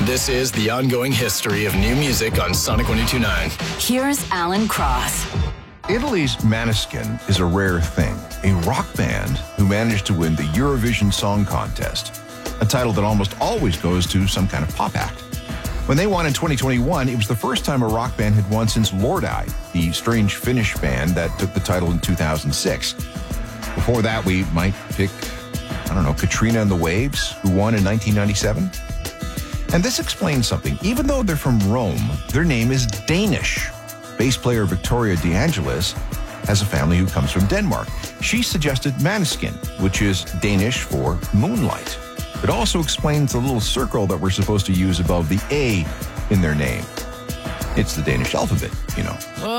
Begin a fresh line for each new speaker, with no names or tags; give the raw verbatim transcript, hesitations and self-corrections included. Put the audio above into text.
This is the ongoing history of new music on Sonic one oh two point nine.
Here's Alan Cross.
Italy's Måneskin is a rare thing, a rock band who managed to win the Eurovision Song Contest, a title that almost always goes to some kind of pop act. When they won in twenty twenty-one, it was the first time a rock band had won since Lordi, the strange Finnish band that took the title in two thousand six. Before that, we might pick, I don't know, Katrina and the Waves, who won in nineteen ninety-seven. And this explains something. Even though they're from Rome, their name is Danish. Bass player Victoria De Angelis has a family who comes from Denmark. She suggested Måneskin, which is Danish for moonlight. It also explains the little circle that we're supposed to use above the A in their name. It's the Danish alphabet, you know.